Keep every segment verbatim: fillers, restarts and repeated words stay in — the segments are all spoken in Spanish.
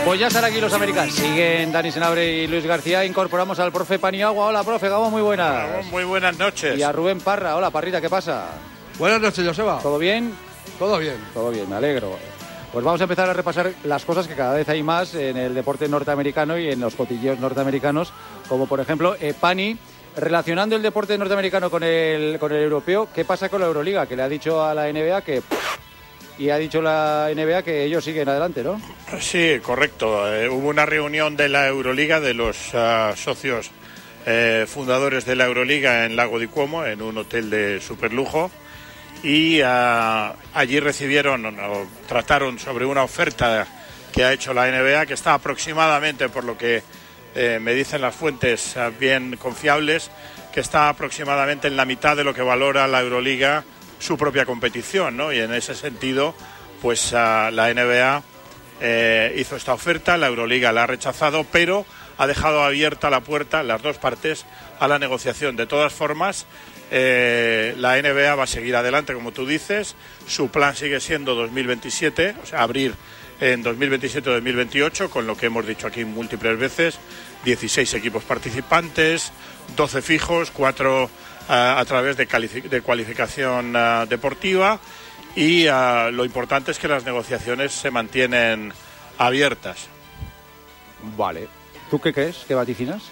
Pues ya están aquí los americanos. Siguen Dani Senabre y Luis García. Incorporamos al profe Paniagua. Hola, profe Gabón, muy buenas. Gabón, muy buenas noches. Y a Rubén Parra. Hola, Parrita, ¿qué pasa? Buenas noches, Joseba. ¿Todo bien? Todo bien. Todo bien, me alegro. Pues vamos a empezar a repasar las cosas que cada vez hay más en el deporte norteamericano y en los cotilleos norteamericanos, como por ejemplo, eh, Pani, relacionando el deporte norteamericano con el, con el europeo. ¿Qué pasa con la Euroliga? Que le ha dicho a la N B A que... Y ha dicho la N B A que ellos siguen adelante, ¿no? Sí, correcto. Eh, hubo una reunión de la Euroliga, de los uh, socios eh, fundadores de la Euroliga en Lago di Como, en un hotel de superlujo. Y uh, allí recibieron, o trataron sobre una oferta que ha hecho la N B A, que está aproximadamente, por lo que eh, me dicen las fuentes uh, bien confiables, que está aproximadamente en la mitad de lo que valora la Euroliga su propia competición, ¿no? Y en ese sentido, pues uh, la N B A eh, hizo esta oferta, la Euroliga la ha rechazado, pero ha dejado abierta la puerta, las dos partes, a la negociación. De todas formas, eh, la N B A va a seguir adelante, como tú dices. Su plan sigue siendo dos mil veintisiete, o sea, abrir en dos mil veintisiete o dos mil veintiocho, con lo que hemos dicho aquí múltiples veces, dieciséis equipos participantes, doce fijos, cuatro a, a través de, calific- de cualificación uh, deportiva, y uh, lo importante es que las negociaciones se mantienen abiertas. Vale. ¿Tú qué crees? ¿Qué vaticinas?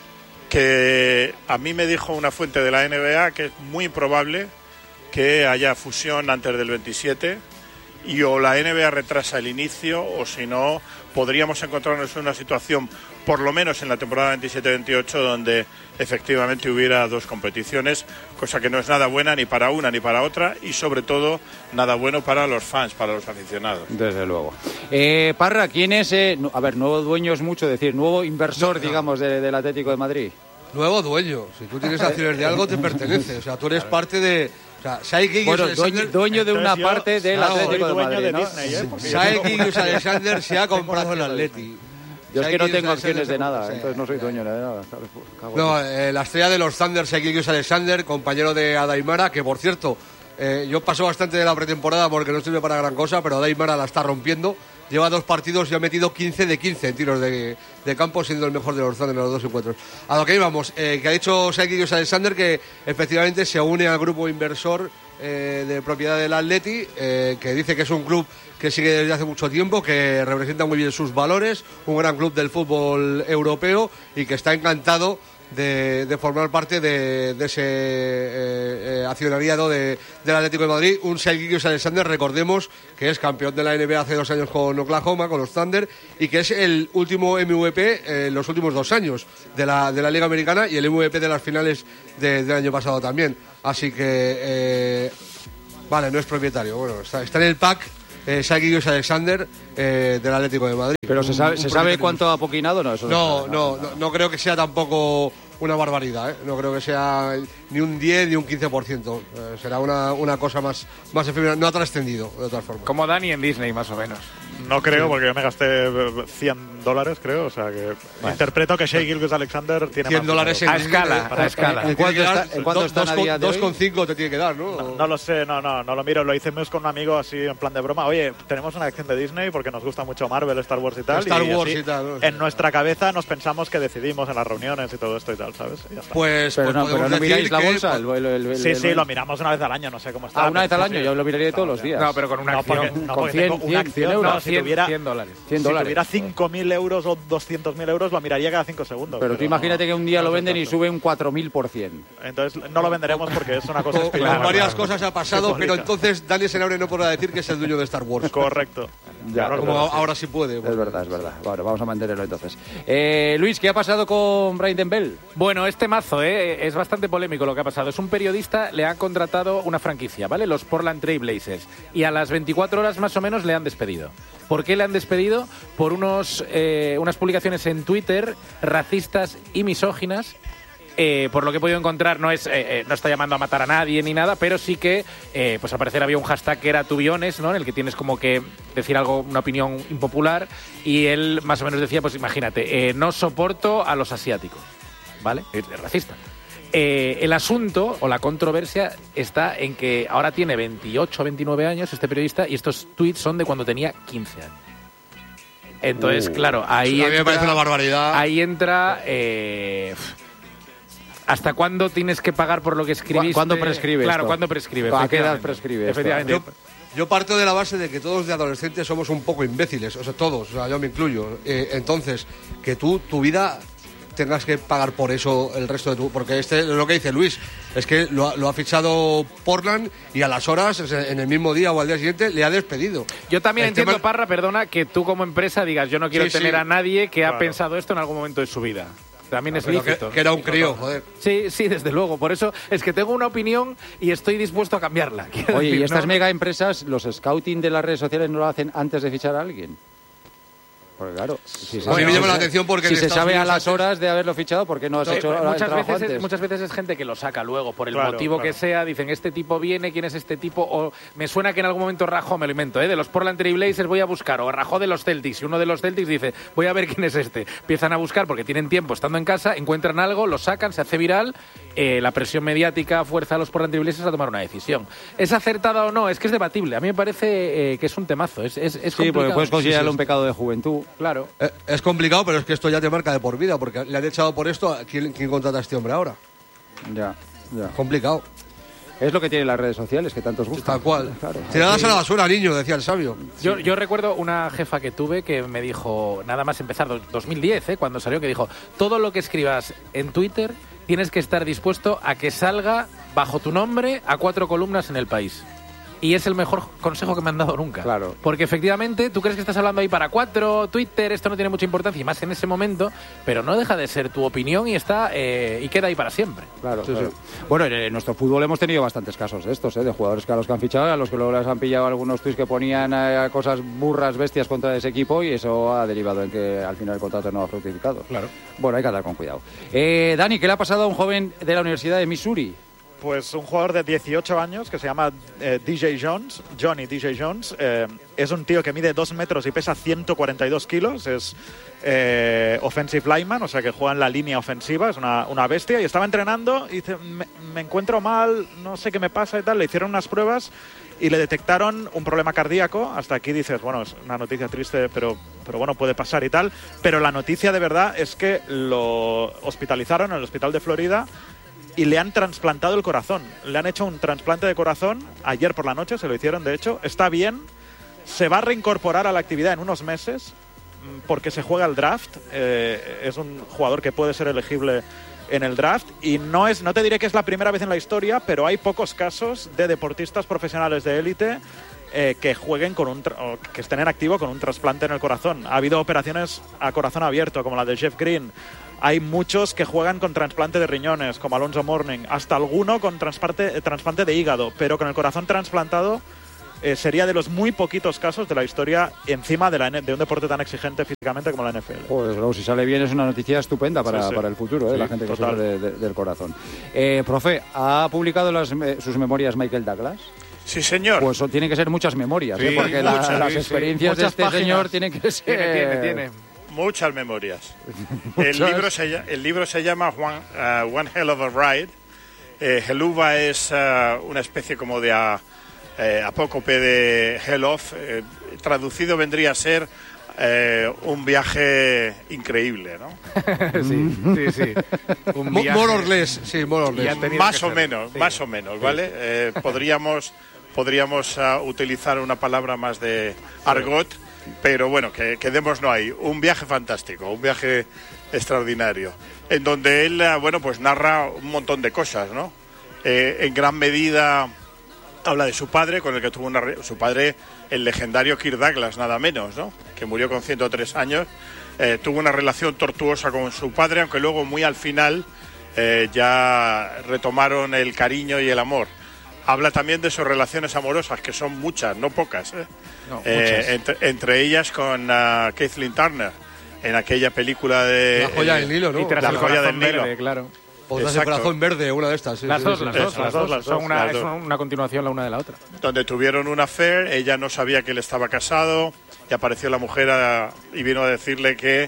Que a mí me dijo una fuente de la N B A que es muy improbable que haya fusión antes del veintisiete, y o la N B A retrasa el inicio, o si no, podríamos encontrarnos en una situación, por lo menos en la temporada veintisiete veintiocho, donde efectivamente hubiera dos competiciones, cosa que no es nada buena ni para una ni para otra, y sobre todo nada bueno para los fans, para los aficionados. Desde luego. Eh, Parra, ¿quién es? Eh, a ver, nuevo dueño es mucho decir, nuevo inversor, no, no. digamos, de, del Atlético de Madrid. Nuevo dueño. Si tú tienes acciones de algo, te pertenece. O sea, tú eres parte de... O sea, Shai bueno, dueño, dueño de una yo, parte del claro, Atlético de Madrid, de ¿no? Disney, ¿eh? Shai Gilgeous-Alexander se ha comprado el Atleti. Yo es que no tengo acciones de nada, entonces no soy dueño de nada. No, eh, la estrella de los Thunder, Shai Gilgeous-Alexander, compañero de Adaimara, que por cierto, eh, yo paso bastante de la pretemporada porque no sirve para gran cosa, pero Adaimara la está rompiendo. Lleva dos partidos y ha metido quince de quince en tiros de, de campo, siendo el mejor de los Thunder en los dos encuentros. A lo que íbamos, eh, que ha dicho Shai Gilgeous-Alexander que efectivamente se une al grupo inversor eh, de propiedad del Atleti, eh, que dice que es un club que sigue desde hace mucho tiempo, que representa muy bien sus valores, un gran club del fútbol europeo, y que está encantado de, de formar parte de, de ese eh, eh, accionariado de, del Atlético de Madrid. Un Shai Gilgeous-Alexander, recordemos, que es campeón de la N B A hace dos años con Oklahoma, con los Thunder, y que es el último M V P en eh, los últimos dos años de la, de la Liga Americana, y el M V P de las finales de, del año pasado también. Así que, eh, vale, no es propietario, bueno, está, está en el pack. Eh, Shai Gilgeous-Alexander eh, del Atlético de Madrid. Pero se sabe, ¿se sabe cuánto ha poquinado? No, eso no, no, no, no, no creo que sea tampoco una barbaridad, ¿eh? No creo que sea ni un diez ni un quince por ciento. Eh, será una, una cosa más, más efímera. No ha trascendido, de otra forma. Como Dani en Disney, más o menos. No creo, sí, porque yo me gasté cien dólares, creo. O sea que bueno, interpreto que Shai Gilgeous-Alexander tiene cien dólares en a escala. A escala. ¿En cuánto está, ¿en cuánto están a día de hoy? dos coma cinco te tiene que dar, ¿no? ¿no? No lo sé, no, no, no lo miro. Lo hicimos con un amigo así en plan de broma. Oye, tenemos una acción de Disney porque nos gusta mucho Marvel, Star Wars y tal. Star y Wars así, y tal. ¿no? En nuestra cabeza nos pensamos que decidimos en las reuniones y todo esto y tal, ¿sabes? Y ya está. Pues, pero pues no, pero no miráis la bolsa. Que, el, el, el, sí, el, sí, lo miramos una vez al año, no sé cómo está. Ah, una vez al sí, año, sí. yo lo miraría todos los días. No, pero con una no, acción. Porque, no, con porque cien, tengo una cien, cien acción, euros. no, si tuviera, cien dólares. cien si dólares. tuviera cinco mil euros o doscientos mil euros, lo miraría cada cinco segundos. Pero, pero tú imagínate no, que un día no lo venden tanto. y sube un cuatro mil por ciento. Entonces no lo venderemos porque es una cosa Con especial. varias cosas ha pasado, pero entonces Dani Senabre no podrá decir que es el dueño de Star Wars. Correcto. Ya, claro, como ahora sí puede. Es verdad, es verdad. Bueno, vamos a mantenerlo entonces. Eh, Luis, ¿qué ha pasado con Brandon Bell? Bueno, este mazo eh, es bastante polémico lo que ha pasado. Es un periodista, le ha contratado una franquicia, ¿vale? Los Portland Trail Blazers. Y a las veinticuatro horas más o menos le han despedido. ¿Por qué le han despedido? Por unos, eh, unas publicaciones en Twitter racistas y misóginas. Eh, por lo que he podido encontrar, no es eh, eh, no está llamando a matar a nadie ni nada, pero sí que, eh, pues al parecer había un hashtag que era to be honest, ¿no? En el que tienes como que decir algo, una opinión impopular, y él más o menos decía, pues imagínate, eh, no soporto a los asiáticos, ¿vale? Es, es racista. Eh, el asunto o la controversia está en que ahora tiene veintiocho, veintinueve años este periodista, y estos tweets son de cuando tenía quince años. Entonces, Uh. claro, ahí A mí me entra, parece una barbaridad. Ahí entra... Eh, ¿hasta cuándo tienes que pagar por lo que escribiste? ¿Cuándo prescribe Claro, esto? ¿cuándo prescribe? ¿A qué edad efectivamente. prescribe esto? Efectivamente. Yo, yo parto de la base de que todos de adolescentes somos un poco imbéciles, o sea, todos, o sea, yo me incluyo. Eh, entonces, que tú, tu vida, tengas que pagar por eso el resto de tu... Porque este es lo que dice Luis, es que lo ha, lo ha fichado Portland y a las horas, o sea, en el mismo día o al día siguiente, le ha despedido. Yo también El entiendo, tema- Parra, perdona, que tú como empresa digas, yo no quiero Sí, tener sí. a nadie que Claro. ha pensado esto en algún momento de su vida. También es Pero que, lícito. que era un crío, joder. Sí, sí, desde luego. Por eso es que tengo una opinión y estoy dispuesto a cambiarla. Quiero Oye, decir, ¿y estas ¿no? mega empresas, los scouting de las redes sociales no lo hacen antes de fichar a alguien? Porque claro, si se, A mí me si llama la se- atención porque si en se Estados sabe a Unidos las antes- horas de haberlo fichado, ¿por qué no has Sí, hecho el muchas trabajo veces, es, antes? muchas veces es gente que lo saca luego, por el Claro, motivo claro. que sea, dicen, este tipo viene, ¿quién es este tipo? O me suena que en algún momento rajó, me lo invento, ¿eh? de los Portland Trail Blazers voy a buscar, o rajó de los Celtics, y uno de los Celtics dice, voy a ver quién es este. Empiezan a buscar porque tienen tiempo estando en casa, encuentran algo, lo sacan, se hace viral, eh, la presión mediática fuerza a los Portland Trail Blazers a tomar una decisión. ¿Es acertada o no? Es que es debatible. A mí me parece eh, que es un temazo, es, es, es Sí, porque complicado. puedes considerarlo Sí, sí, un pecado de juventud. Claro. Eh, es complicado, pero es que esto ya te marca de por vida, porque le han echado por esto. ¿Quién, quién contrata a este hombre ahora? Ya, ya. Complicado. Es lo que tienen las redes sociales, que tanto os gusta. Tal cual. Claro. Tiradas Sí. a la basura, niño, decía el sabio. Yo, yo recuerdo una jefa que tuve que me dijo, nada más empezar, do- dos mil diez, ¿eh? cuando salió, que dijo, todo lo que escribas en Twitter tienes que estar dispuesto a que salga bajo tu nombre a cuatro columnas en El País. Y es el mejor consejo que me han dado nunca. Claro. Porque efectivamente tú crees que estás hablando ahí para cuatro, Twitter, esto no tiene mucha importancia, y más en ese momento, pero no deja de ser tu opinión y está eh, y queda ahí para siempre. Claro, Sí, claro. sí. Bueno, en, en nuestro fútbol hemos tenido bastantes casos de estos, ¿eh? De jugadores que a los que han fichado, a los que luego les han pillado algunos tweets que ponían eh, cosas burras, bestias contra ese equipo, y eso ha derivado en que al final el contrato no ha fructificado. Claro. Bueno, hay que andar con cuidado. Eh, Dani, ¿qué le ha pasado a un joven de la Universidad de Missouri? Pues un jugador de dieciocho años que se llama eh, D J Jones, Johnny D J Jones, eh, es un tío que mide dos metros y pesa ciento cuarenta y dos kilos, es eh, offensive lineman, o sea que juega en la línea ofensiva, es una, una bestia, y estaba entrenando y dice, me, me encuentro mal, no sé qué me pasa y tal, le hicieron unas pruebas y le detectaron un problema cardíaco. Hasta aquí dices, bueno, es una noticia triste, pero, pero bueno, puede pasar y tal, pero la noticia de verdad es que lo hospitalizaron en el hospital de Florida y le han trasplantado el corazón. Le han hecho un trasplante de corazón ayer por la noche, se lo hicieron de hecho. Está bien, se va a reincorporar a la actividad en unos meses mm, porque se juega el draft. Eh, es un jugador que puede ser elegible en el draft y no es, no te diré que es la primera vez en la historia, pero hay pocos casos de deportistas profesionales de élite eh, que jueguen con un tra- o que estén en activo con un trasplante en el corazón. Ha habido operaciones a corazón abierto como la de Jeff Green. Hay muchos que juegan con trasplante de riñones, como Alonso Mourning, hasta alguno con trasplante, trasplante de hígado, pero con el corazón trasplantado eh, sería de los muy poquitos casos de la historia encima de, la, N- de un deporte tan exigente físicamente como la N F L. Joder, desde luego, si sale bien es una noticia estupenda para, Sí, sí. para el futuro, ¿eh? Sí, La gente que total. sufre de- de- del corazón. Eh, profe, ¿ha publicado las, eh, sus memorias Michael Douglas? Sí, señor. Pues son- tienen que ser muchas memorias, ¿eh? Sí, porque la- muchas, las sí, sí. experiencias de Muchas este páginas. señor tienen que ser... Tiene, tiene, tiene. Muchas memorias. Muchas. El libro se, lla- el libro se llama One, uh, One Hell of a Ride. Eh, Helluva es uh, una especie como de uh, eh, apócope de Hell of. Eh, traducido vendría a ser eh, un viaje increíble, ¿no? sí, sí, sí. Un Mo- viaje. More or less, sí, more or Y less. ha tenido Más que o ser. menos, Sí. más o menos, ¿vale? Eh, podríamos podríamos uh, utilizar una palabra más de argot, pero bueno, que quedémonos ahí. Un viaje fantástico, un viaje extraordinario, en donde él, uh, bueno, pues narra un montón de cosas, ¿no? Eh, en gran medida habla de su padre, con el que tuvo una... re- su padre, el legendario Kirk Douglas, nada menos, ¿no? Que murió con ciento tres años. Eh, tuvo una relación tortuosa con su padre, aunque luego muy al final eh, ya retomaron el cariño y el amor. Habla también de sus relaciones amorosas, que son muchas, no pocas, ¿eh? No, Eh, muchas. entre, entre ellas con uh, Kathleen Turner, en aquella película de... La joya el- del Nilo, ¿no? Y tras La el joya corazón del Nilo. verde, claro. O das el Exacto. corazón verde, una de estas. sí, Las sí, dos, sí. las Eso, dos, las las dos, dos. las Son dos, una, las es dos. una continuación la una de la otra. Donde tuvieron un affair, ella no sabía que él estaba casado y apareció la mujer a- y vino a decirle que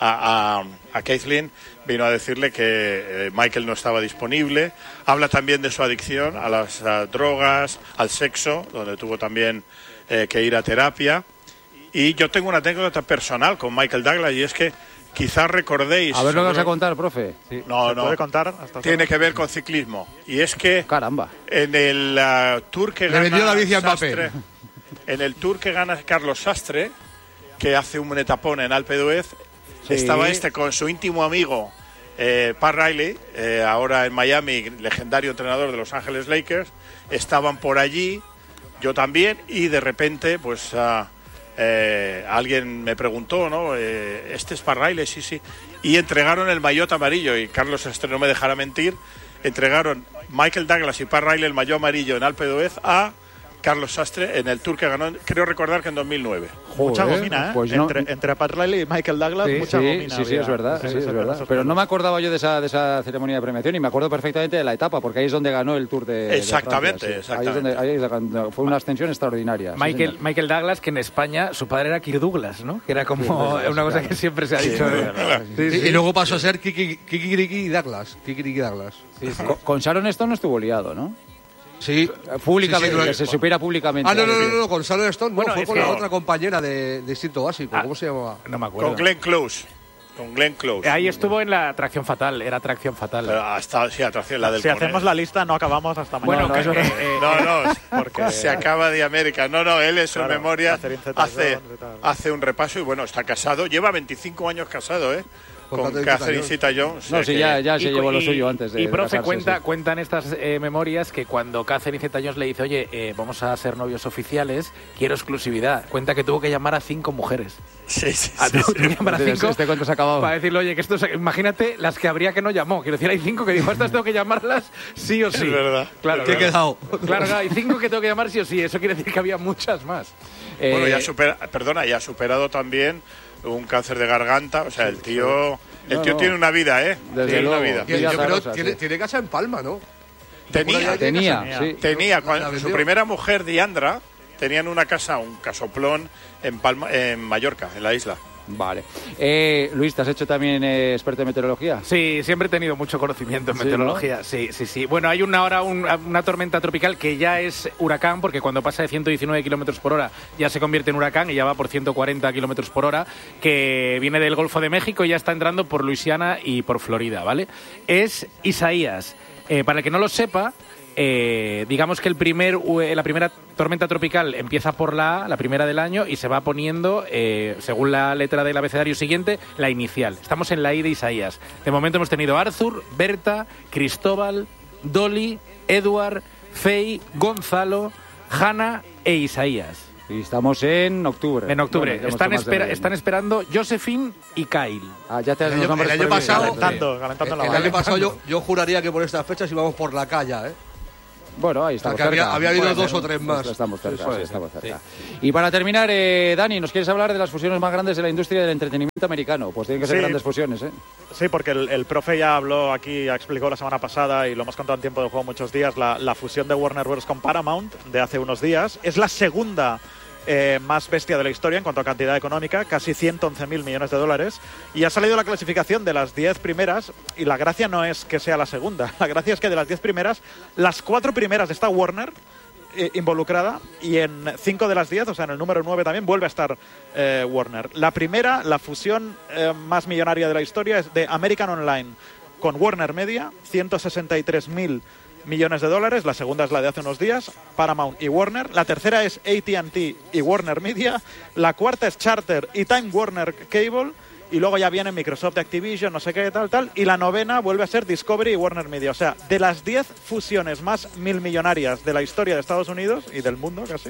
a, a, a Kathleen vino a decirle que eh, Michael no estaba disponible. Habla también de su adicción a las a drogas, al sexo, donde tuvo también eh, que ir a terapia. Y yo tengo una anécdota personal con Michael Douglas, y es que quizás recordéis... A ver lo que vas seguro- a contar, profe. Sí. No, ¿Se no. puede contar? Hasta Tiene que ver con ciclismo. Y es que Caramba. en el uh, tour que Le gana vendió la bici a Mbappé. Sastre, en el tour que gana Carlos Sastre, que hace un etapón en Alpe d'Huez, Sí. estaba este con su íntimo amigo eh, Pat Riley, eh, ahora en Miami, legendario entrenador de Los Ángeles Lakers. Estaban por allí, yo también, y de repente, pues uh, eh, alguien me preguntó, ¿no? Eh, ¿Este es Pat Riley? Sí, sí. Y entregaron el maillot amarillo, y Carlos Sastre no me dejará mentir, entregaron Michael Douglas y Pat Riley el maillot amarillo en Alpe d'Huez a Carlos Sastre en el Tour que ganó, creo recordar que en dos mil nueve. Mucha Joder, gomina, ¿eh? pues no- entre, entre Pat Riley y Michael Douglas, Sí, mucha Sí, gomina. sí, sí, había. es verdad, sí, Sí, es sí, verdad. esos Pero no me pelos. acordaba yo de esa, de esa ceremonia de premiación y me acuerdo perfectamente de la etapa, porque ahí es donde ganó el Tour de, de Exactamente, Francia, sí. exactamente. Ahí es donde, ahí es donde- fue una ascensión extraordinaria. sí, Michael, señor. Michael Douglas, que en España su padre era Kirk Douglas, ¿no? Que era como Sí, Douglas, una cosa claro. que siempre se ha dicho. Y, y luego pasó a ser Kiki Kiki y Douglas. Kiki Douglas. Con, con Sharon Stone no estuvo liado, ¿no? Sí. Públicamente, Sí, sí, que lo- se supiera públicamente. Ah, no, no, no, no, con Sharon Stone, no, Bueno, fue es con que- la otra compañera de, de Instinto Básico, Ah. ¿cómo se llamaba? No me acuerdo. Con Glenn Close. Con Glenn Close. Ahí estuvo en la atracción fatal, era atracción fatal. Eh, hasta, sí, atracción, la del Si Coné. hacemos la lista, no acabamos hasta mañana. Bueno, no, que- eso no. eh, eh, No, no, Porque- se acaba de América. No, no, él en su Claro, memoria Catherine Zeta-Jones hace, y tal. hace un repaso y bueno, está casado. Lleva veinticinco años casado, ¿eh? Con Con Catherine Catherine Zeta-Jones. No, o sea sí, que- ya, ya se Y- llevó lo y- suyo antes de Y de profe casarse, cuenta, sí. cuentan estas eh, memorias que cuando Catherine Zeta-Jones le dice, oye, eh, vamos a ser novios oficiales, quiero exclusividad. Cuenta que tuvo que llamar a cinco mujeres. Sí, sí, A sí, tuvo sí. que llamar a Este- cinco este cuento se ha acabado. para decirle, oye, que esto es- imagínate las que habría que no llamó. Quiero decir, hay cinco que dijo, estas tengo que llamarlas sí o sí. Es verdad. Claro, ¿Qué he claro. quedado? Claro, claro, hay cinco que tengo que llamar sí o sí. Eso quiere decir que había muchas más. Eh, Bueno, ya supera, perdona, ya ha superado también un cáncer de garganta. O sea, el tío, el No, tío no. tiene una vida, ¿eh? Desde tiene luego. una vida. Yo, Vida yo creo azarosa, que tiene, sí. tiene casa en Palma, ¿no? Tenía, tenía, tenía. sí. tenía La cuando- su vendió. primera mujer, Diandra, tenían una casa, un casoplón en Palma, en Mallorca, en la isla. Vale. Eh, Luis, ¿te has hecho también eh, experto en meteorología? Sí, siempre he tenido mucho conocimiento en Sí, meteorología. Sí, sí, sí. Bueno, hay una ahora un- una tormenta tropical que ya es huracán, porque cuando pasa de ciento diecinueve kilómetros por hora ya se convierte en huracán y ya va por ciento cuarenta kilómetros por hora, que viene del Golfo de México y ya está entrando por Luisiana y por Florida, ¿vale? Es Isaías. Eh, para el que no lo sepa, eh, digamos que el primer, la primera tormenta tropical empieza por la A, la primera del año, y se va poniendo, eh, según la letra del abecedario siguiente, la inicial. Estamos en la I de Isaías. De momento hemos tenido Arthur, Berta, Cristóbal, Dolly, Edward, Fey, Gonzalo, Hanna e Isaías. Y estamos en octubre. En octubre. Bueno, ya hemos están, hecho más de espera- medio. están esperando Josephine y Kyle. Ah, ya te has El los año- nombres el año prohibidos. pasado- Calentando, calentando la El valla. año pasado yo, yo juraría que por estas fechas íbamos por la calle, ¿eh? Bueno, ahí estamos que había- cerca. había habido Puede dos ser. o tres más. Estamos cerca, Puede sí, ser, estamos cerca. Y para terminar, eh, Dani, ¿nos quieres hablar de las fusiones más grandes de la industria del entretenimiento americano? Pues tienen que ser Sí. grandes fusiones, ¿eh? Sí, porque el, el profe ya habló aquí, ya explicó la semana pasada y lo hemos contado en tiempo de juego muchos días, la, la fusión de Warner Bros. Con Paramount de hace unos días. Es la segunda eh, más bestia de la historia en cuanto a cantidad económica, casi ciento once mil millones de dólares. Y ha salido la clasificación de las diez primeras, y la gracia no es que sea la segunda, la gracia es que de las diez primeras, las cuatro primeras está Warner eh, involucrada, y en cinco de las diez, o sea, en el número nueve también, vuelve a estar eh, Warner. La primera, la fusión eh, más millonaria de la historia, es de American Online con Warner Media, ciento sesenta y tres mil millones de dólares. La segunda es la de hace unos días, Paramount y Warner. La tercera es A T and T y Warner Media. La cuarta es Charter y Time Warner Cable. Y luego ya viene Microsoft, Activision, no sé qué, tal, tal. Y la novena vuelve a ser Discovery y Warner Media. O sea, de las diez fusiones más milmillonarias de la historia de Estados Unidos y del mundo casi,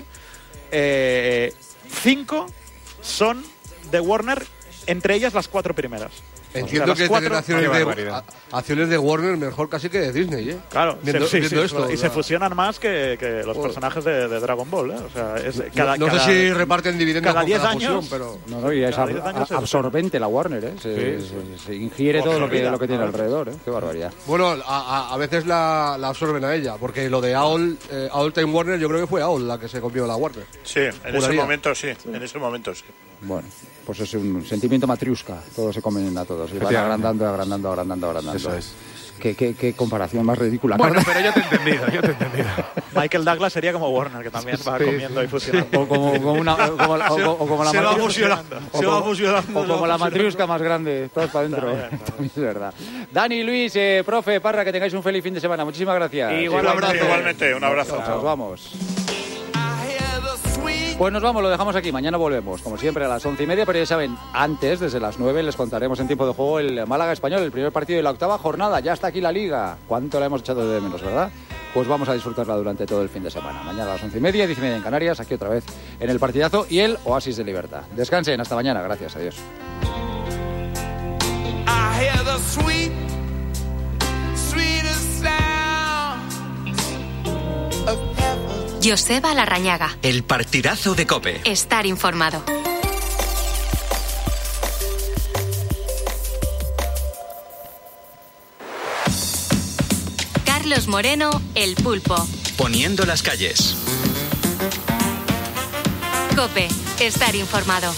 eh, cinco son de Warner, entre ellas las cuatro primeras. Entiendo O sea, que las tener cuatro- acciones Qué de, barbaridad. a- acciones de Warner mejor casi que de Disney, ¿eh? Claro, viendo, se, sí, viendo sí, esto. y o se sea, fusionan más que, que los Joder. personajes de, de Dragon Ball, ¿eh? O sea, es cada, no, no cada- sé si reparten dividendos cada con diez cada años- fusión, pero... No, no, y es Cada ab- diez años a- se- absorbente la Warner, ¿eh? Se, se- se ingiere Joder, todo lo que, vida, lo que tiene ¿no? alrededor, ¿eh? Qué barbaridad. Bueno, a, a- a veces la, la absorben a ella, porque lo de Aol, eh, Aol Time Warner, yo creo que fue Aol la que se comió la Warner. Sí, en ese Juraría. momento sí, en ese momento sí. Bueno, pues es un sentimiento matriusca. Todos se comen a todos. Y van Efectivamente. agrandando, agrandando, agrandando, agrandando. Eso es. Qué, qué, qué comparación más ridícula. Bueno, pero yo te he entendido, yo te he entendido. Michael Douglas sería como Warner, que también va Sí, comiendo y fusionando. O como, como una, o como, o, o como la Se va matriusca- fusionando, o se va como- fusionando, o se va como la fusionando. matriusca más grande, todos para adentro. También, también. También es verdad. Dani, Luis, eh, profe, Parra, que tengáis un feliz fin de semana. Muchísimas gracias. Igual- Un abrazo, igualmente, un abrazo. Nos vamos. Pues nos vamos, lo dejamos aquí. Mañana volvemos, como siempre, a las once y media. Pero ya saben, antes, desde las nueve, les contaremos en tiempo de juego el Málaga Español, el primer partido de la octava jornada. Ya está aquí la Liga. ¿Cuánto la hemos echado de menos, verdad? Pues vamos a disfrutarla durante todo el fin de semana. Mañana a las once y media, diez y media en Canarias, aquí otra vez en el partidazo y el Oasis de Libertad. Descansen, hasta mañana. Gracias, adiós. I hear the sweet, sweetest sound of heaven. Joseba Larrañaga. El partidazo de COPE. Estar informado. Carlos Moreno, El Pulpo. Poniendo las calles. COPE. Estar informado.